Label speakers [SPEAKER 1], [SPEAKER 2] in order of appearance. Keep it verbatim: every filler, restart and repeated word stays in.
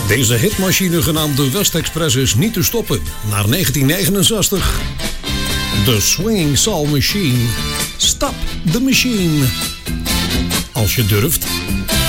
[SPEAKER 1] Deze hitmachine genaamd de West Express is niet te stoppen. Naar negentien negenenzestig. The Swinging Soul Machine. Stop the machine. Als je durft.